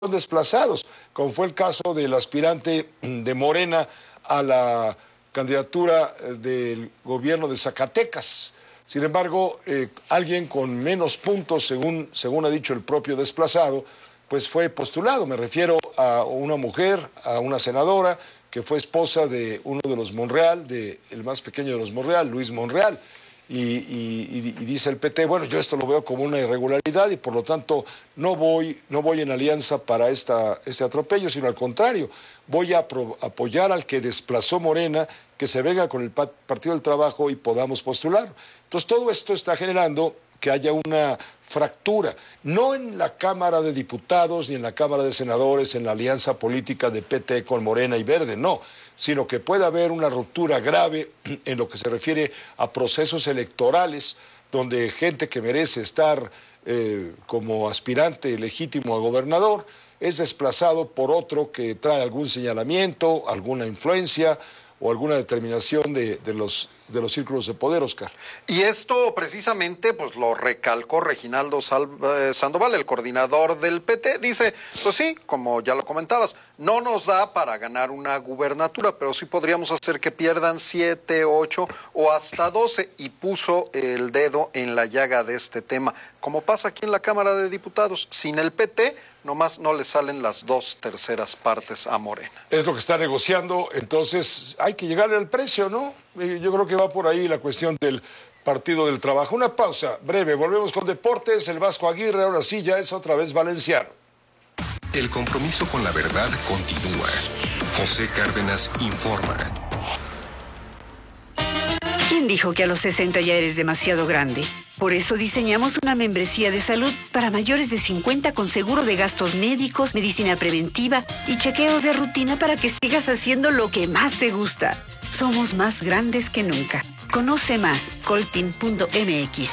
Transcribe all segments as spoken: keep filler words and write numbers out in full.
desplazados, como fue el caso del aspirante de Morena a la candidatura del gobierno de Zacatecas. Sin embargo, eh, alguien con menos puntos, según, según ha dicho el propio desplazado, pues fue postulado. Me refiero a una mujer, a una senadora, que fue esposa de uno de los Monreal, de el más pequeño de los Monreal, Luis Monreal. Y, y, y dice el P T, bueno, yo esto lo veo como una irregularidad y por lo tanto no voy, no voy en alianza para esta, este atropello, sino al contrario, voy a pro, apoyar al que desplazó Morena, que se venga con el Partido del Trabajo y podamos postular. Entonces todo esto está generando que haya una fractura, no en la Cámara de Diputados ni en la Cámara de Senadores, en la alianza política de P T con Morena y Verde, no, sino que pueda haber una ruptura grave en lo que se refiere a procesos electorales, donde gente que merece estar eh, como aspirante legítimo a gobernador es desplazado por otro que trae algún señalamiento, alguna influencia o alguna determinación de, de los de los círculos de poder, Oscar. Y esto precisamente pues lo recalcó Reginaldo Sal, eh, Sandoval, el coordinador del P T. Dice, pues sí, como ya lo comentabas, no nos da para ganar una gubernatura, pero sí podríamos hacer que pierdan siete, ocho o hasta doce. Y puso el dedo en la llaga de este tema. Como pasa aquí en la Cámara de Diputados, sin el P T nomás no le salen las dos terceras partes a Morena. Es lo que está negociando, entonces hay que llegarle al precio, ¿no? Yo creo que va por ahí la cuestión del Partido del Trabajo. Una pausa breve, volvemos con deportes, el Vasco Aguirre, ahora sí ya es otra vez valenciano. El compromiso con la verdad continúa. José Cárdenas informa. ¿Quién dijo que a los sesenta ya eres demasiado grande? Por eso diseñamos una membresía de salud para mayores de cincuenta con seguro de gastos médicos, medicina preventiva y chequeos de rutina para que sigas haciendo lo que más te gusta. Somos más grandes que nunca. Conoce más, coltin punto m x.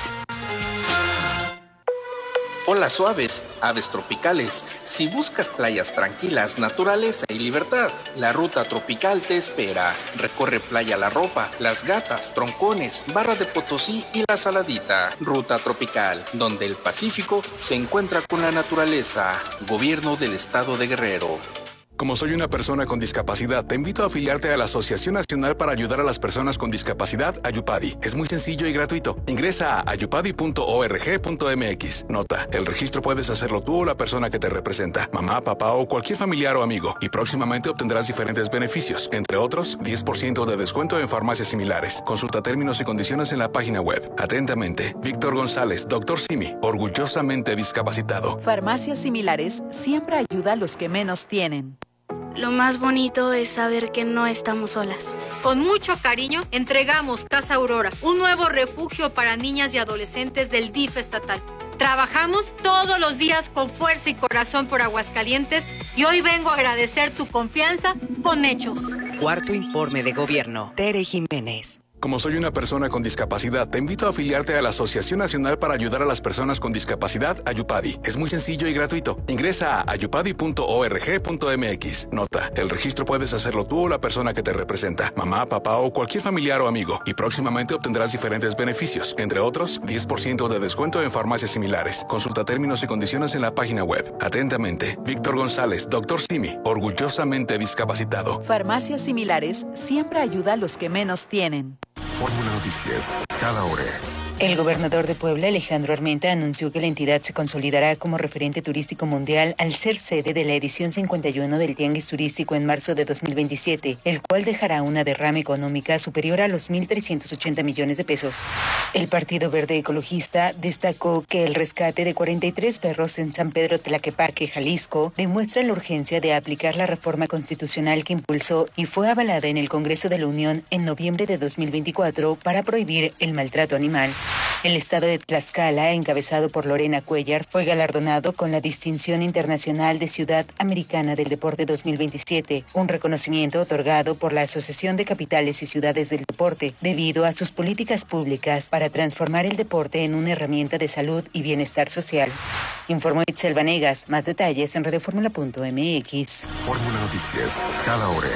Olas suaves, aves tropicales. Si buscas playas tranquilas, naturaleza y libertad, la ruta tropical te espera. Recorre Playa La Ropa, Las Gatas, Troncones, Barra de Potosí y La Saladita. Ruta tropical, donde el Pacífico se encuentra con la naturaleza. Gobierno del Estado de Guerrero. Como soy una persona con discapacidad, te invito a afiliarte a la Asociación Nacional para Ayudar a las Personas con Discapacidad, Ayupadi. Es muy sencillo y gratuito. Ingresa a ayupadi punto org punto m x. Nota, el registro puedes hacerlo tú o la persona que te representa, mamá, papá o cualquier familiar o amigo. Y próximamente obtendrás diferentes beneficios, entre otros, diez por ciento de descuento en farmacias similares. Consulta términos y condiciones en la página web. Atentamente, Víctor González, doctor Simi, orgullosamente discapacitado. Farmacias similares siempre ayuda a los que menos tienen. Lo más bonito es saber que no estamos solas. Con mucho cariño, entregamos Casa Aurora, un nuevo refugio para niñas y adolescentes del D I F estatal. Trabajamos todos los días con fuerza y corazón por Aguascalientes y hoy vengo a agradecer tu confianza con hechos. Cuarto informe de gobierno. Tere Jiménez. Como soy una persona con discapacidad, te invito a afiliarte a la Asociación Nacional para Ayudar a las Personas con Discapacidad, Ayupadi. Es muy sencillo y gratuito. Ingresa a ayupadi punto org punto m x. Nota, el registro puedes hacerlo tú o la persona que te representa, mamá, papá o cualquier familiar o amigo. Y próximamente obtendrás diferentes beneficios, entre otros, diez por ciento de descuento en farmacias similares. Consulta términos y condiciones en la página web. Atentamente, Víctor González, doctor Simi, orgullosamente discapacitado. Farmacias similares siempre ayuda a los que menos tienen. Fórmula Noticias, cada hora. El gobernador de Puebla, Alejandro Armenta, anunció que la entidad se consolidará como referente turístico mundial al ser sede de la edición cincuenta y uno del Tianguis Turístico en marzo de dos mil veintisiete, el cual dejará una derrama económica superior a los mil trescientos ochenta millones de pesos. El Partido Verde Ecologista destacó que el rescate de cuarenta y tres perros en San Pedro Tlaquepaque, Jalisco, demuestra la urgencia de aplicar la reforma constitucional que impulsó y fue avalada en el Congreso de la Unión en noviembre de dos mil veinticuatro para prohibir el maltrato animal. El estado de Tlaxcala, encabezado por Lorena Cuellar, fue galardonado con la Distinción Internacional de Ciudad Americana del Deporte dos mil veintisiete, un reconocimiento otorgado por la Asociación de Capitales y Ciudades del Deporte, debido a sus políticas públicas para transformar el deporte en una herramienta de salud y bienestar social. Informó Itzel Vanegas. Más detalles en radioformula punto m x. Fórmula Noticias, cada hora.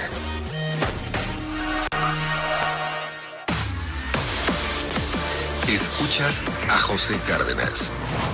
Escuchas a José Cárdenas.